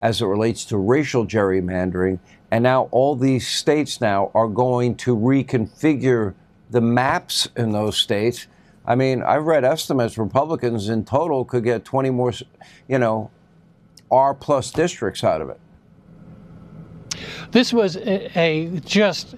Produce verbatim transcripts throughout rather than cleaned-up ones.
as it relates to racial gerrymandering. And now all these states now are going to reconfigure the maps in those states. I mean, I've read estimates Republicans in total could get twenty more, you know, R plus districts out of it. This was a, a just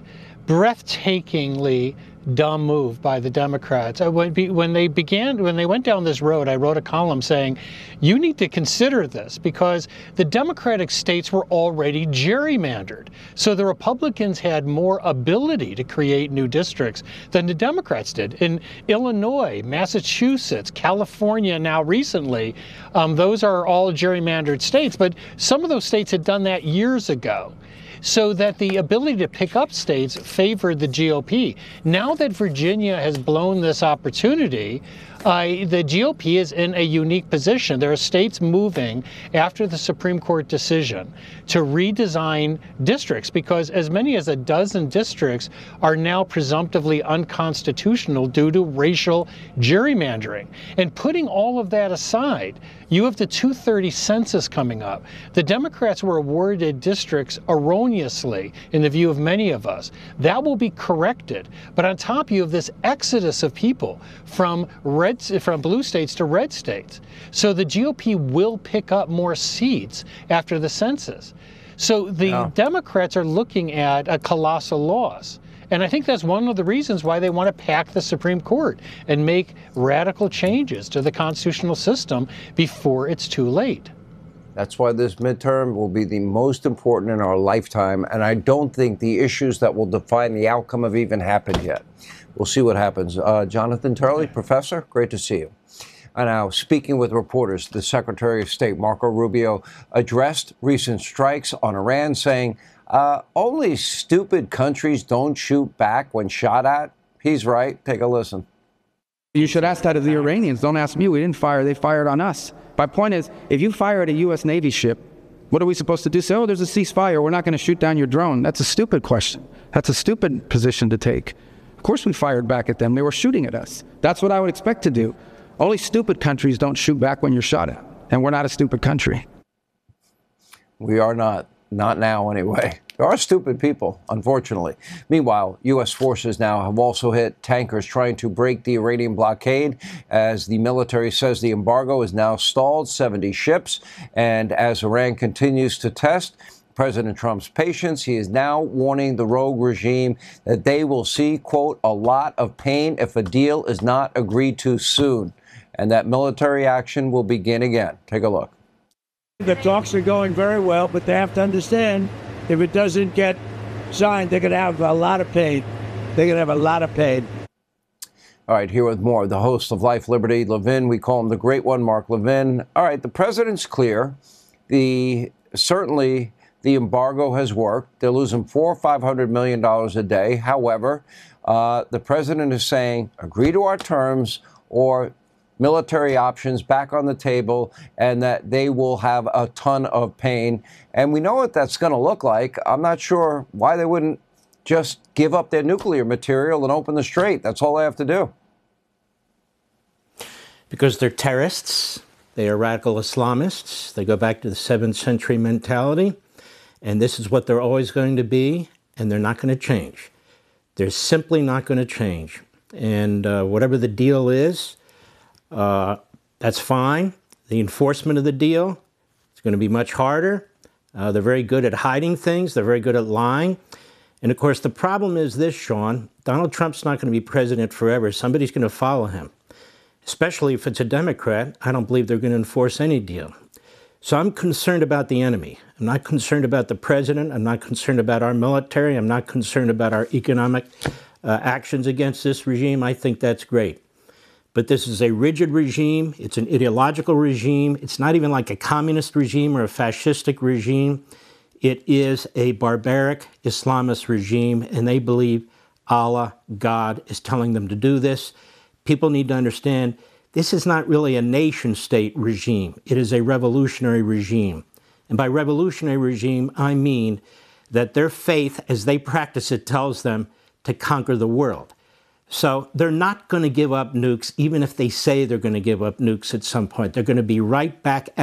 breathtakingly dumb move by the Democrats. When, when they began, when they went down this road, I wrote a column saying, you need to consider this because the Democratic states were already gerrymandered. So the Republicans had more ability to create new districts than the Democrats did. In Illinois, Massachusetts, California now recently, um, those are all gerrymandered states, but some of those states had done that years ago. So that the ability to pick up states favored the G O P. Now that Virginia has blown this opportunity, uh, the G O P is in a unique position. There are states moving after the Supreme Court decision to redesign districts because as many as a dozen districts are now presumptively unconstitutional due to racial gerrymandering. And putting all of that aside, you have the two thirty census coming up. The Democrats were awarded districts erroneously in the view of many of us. That will be corrected. But on top, you have this exodus of people from red, from blue states to red states. So the G O P will pick up more seats after the census. So the yeah. Democrats are looking at a colossal loss. And I think that's one of the reasons why they want to pack the Supreme Court and make radical changes to the constitutional system before it's too late. That's why this midterm will be the most important in our lifetime. And I don't think the issues that will define the outcome have even happened yet. We'll see what happens. Uh, Jonathan Turley, Professor, great to see you. And now, speaking with reporters, the Secretary of State, Marco Rubio, addressed recent strikes on Iran, saying, Uh, only stupid countries don't shoot back when shot at. He's right. Take a listen. You should ask that of the Iranians. Don't ask me. We didn't fire. They fired on us. My point is, if you fire at a U S Navy ship, what are we supposed to do? Say, oh, there's a ceasefire. We're not going to shoot down your drone. That's a stupid question. That's a stupid position to take. Of course we fired back at them. They were shooting at us. That's what I would expect to do. Only stupid countries don't shoot back when you're shot at. And we're not a stupid country. We are not. Not now, anyway. There are stupid people, unfortunately. Meanwhile, U S forces now have also hit tankers trying to break the Iranian blockade, as the military says the embargo is now stalled, seventy ships. And as Iran continues to test President Trump's patience, he is now warning the rogue regime that they will see, quote, a lot of pain if a deal is not agreed to soon, and that military action will begin again. Take a look. The talks are going very well, but they have to understand if it doesn't get signed, they're going to have a lot of pain. They're going to have a lot of pain. All right, here with more, the host of Life, Liberty, Levin. We call him the Great One, Mark Levin. All right, the president's clear. The certainly the embargo has worked. They're losing four or five hundred million dollars a day. However, uh, the president is saying, agree to our terms or military options back on the table, and that they will have a ton of pain. And we know what that's going to look like. I'm not sure why they wouldn't just give up their nuclear material and open the strait. That's all they have to do. Because they're terrorists. They are radical Islamists. They go back to the seventh century mentality. And this is what they're always going to be. And they're not going to change. They're simply not going to change. And uh, whatever the deal is, Uh, that's fine. The enforcement of the deal is going to be much harder. Uh, they're very good at hiding things. They're very good at lying. And of course, the problem is this, Sean. Donald Trump's not going to be president forever. Somebody's going to follow him, especially if it's a Democrat. I don't believe they're going to enforce any deal. So I'm concerned about the enemy. I'm not concerned about the president. I'm not concerned about our military. I'm not concerned about our economic uh, actions against this regime. I think that's great. But this is a rigid regime. It's an ideological regime. It's not even like a communist regime or a fascistic regime. It is a barbaric Islamist regime, and they believe Allah, God, is telling them to do this. People need to understand this is not really a nation-state regime. It is a revolutionary regime. And by revolutionary regime, I mean that their faith, as they practice it, tells them to conquer the world. So they're not going to give up nukes, even if they say they're going to give up nukes at some point. They're going to be right back at it.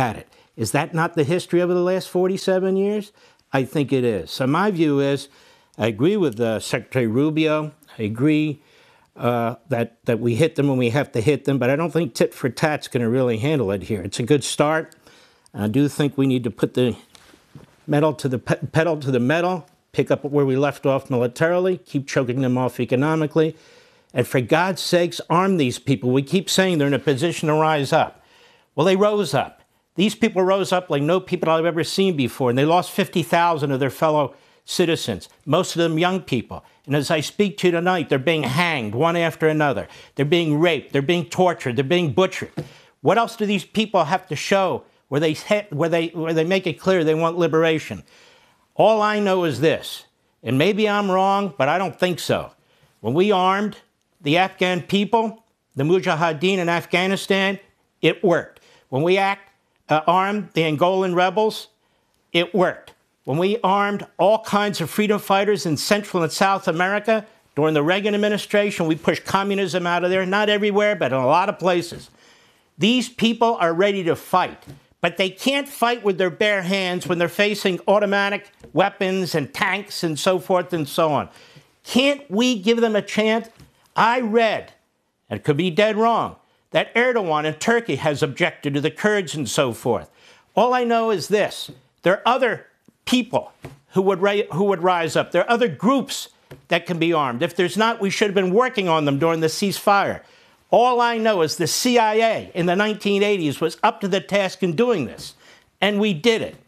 Is that not the history over the last forty-seven years? I think it is. So my view is, I agree with uh, Secretary Rubio. I agree uh, that, that we hit them when we have to hit them, but I don't think tit for tat's going to really handle it here. It's a good start. I do think we need to put the metal to the pe- pedal to the metal, pick up where we left off militarily, keep choking them off economically, and for God's sakes, arm these people. We keep saying they're in a position to rise up. Well, they rose up. These people rose up like no people I've ever seen before, and they lost fifty thousand of their fellow citizens, most of them young people. And as I speak to you tonight, they're being hanged one after another. They're being raped. They're being tortured. They're being butchered. What else do these people have to show where they, where they, where they make it clear they want liberation? All I know is this, and maybe I'm wrong, but I don't think so. When we armed the Afghan people, the Mujahideen in Afghanistan, it worked. When we act, uh, armed the Angolan rebels, it worked. When we armed all kinds of freedom fighters in Central and South America during the Reagan administration, we pushed communism out of there, not everywhere, but in a lot of places. These people are ready to fight, but they can't fight with their bare hands when they're facing automatic weapons and tanks and so forth and so on. Can't we give them a chance? I read, and it could be dead wrong, that Erdogan in Turkey has objected to the Kurds and so forth. All I know is this. There are other people who would, ra- who would rise up. There are other groups that can be armed. If there's not, we should have been working on them during the ceasefire. All I know is the C I A in the nineteen eighties was up to the task in doing this, and we did it.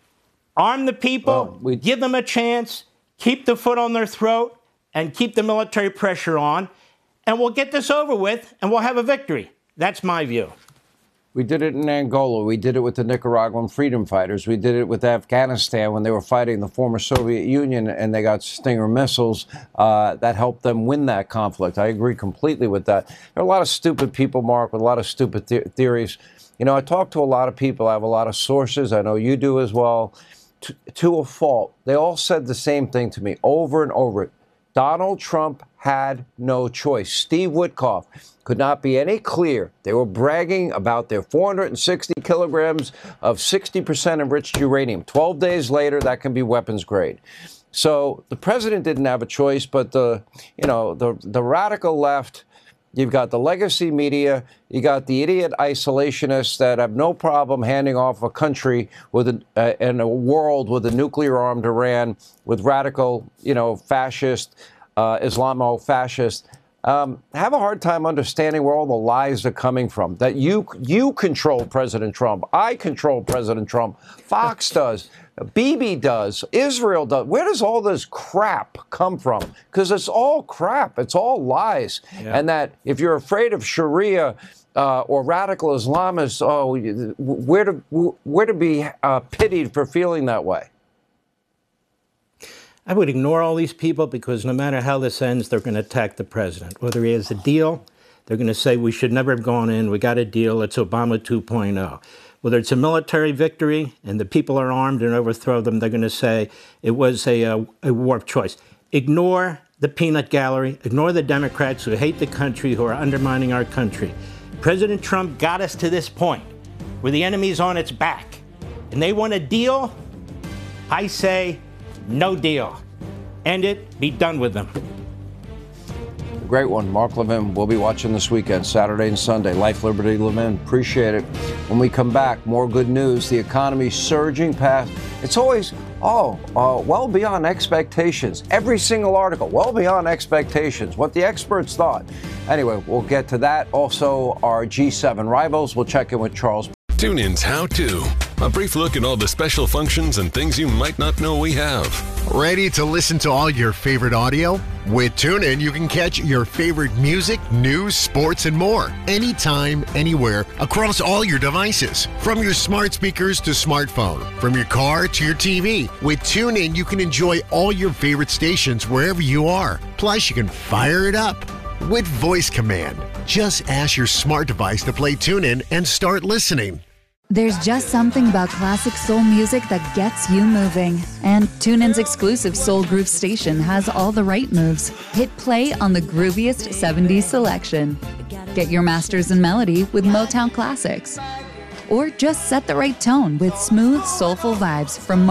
Arm the people, well, we... give them a chance, keep the foot on their throat, and keep the military pressure on, and we'll get this over with, and we'll have a victory. That's my view. We did it in Angola. We did it with the Nicaraguan freedom fighters. We did it with Afghanistan when they were fighting the former Soviet Union and they got Stinger missiles. Uh, that helped them win that conflict. I agree completely with that. There are a lot of stupid people, Mark, with a lot of stupid the- theories. You know, I talk to a lot of people. I have a lot of sources. I know you do as well. To, to a fault, they all said the same thing to me over and over. Donald Trump had no choice. Steve Witkoff could not be any clearer. They were bragging about their four hundred sixty kilograms of sixty percent enriched uranium. twelve days later, that can be weapons grade. So the president didn't have a choice, but the, you know, the, the radical left, you've got the legacy media, you got the idiot isolationists that have no problem handing off a country with a, uh, in a world with a nuclear-armed Iran, with radical, you know, fascist, uh, Islamo-fascist. Um, have a hard time understanding where all the lies are coming from. That you you control President Trump, I control President Trump, Fox does, Bibi does, Israel does. Where does all this crap come from? Because it's all crap. It's all lies. Yeah. And that if you're afraid of Sharia uh, or radical Islamists, oh, where to where to be uh, pitied for feeling that way? I would ignore all these people because no matter how this ends, they're going to attack the president. Whether he has a deal, they're going to say we should never have gone in. We got a deal. It's Obama two point oh. Whether it's a military victory and the people are armed and overthrow them, they're going to say it was a, a, a warped choice. Ignore the peanut gallery. Ignore the Democrats who hate the country, who are undermining our country. President Trump got us to this point where the enemy's on its back and they want a deal. I say, no deal. End it. Be done with them. Great one. Mark Levin. We'll be watching this weekend, Saturday and Sunday. Life, Liberty, Levin. Appreciate it. When we come back, more good news. The economy's surging past. It's always, oh, uh, well beyond expectations. Every single article, well beyond expectations. What the experts thought. Anyway, we'll get to that. Also, our G seven rivals. We'll check in with Charles. TuneIn's How To. A brief look at all the special functions and things you might not know we have. Ready to listen to all your favorite audio? With TuneIn, you can catch your favorite music, news, sports, and more. Anytime, anywhere, across all your devices. From your smart speakers to smartphone. From your car to your T V. With TuneIn, you can enjoy all your favorite stations wherever you are. Plus, you can fire it up with voice command. Just ask your smart device to play TuneIn and start listening. There's just something about classic soul music that gets you moving. And TuneIn's exclusive Soul Groove station has all the right moves. Hit play on the grooviest seventies selection. Get your masters in melody with Motown Classics. or just set the right tone with smooth, soulful vibes from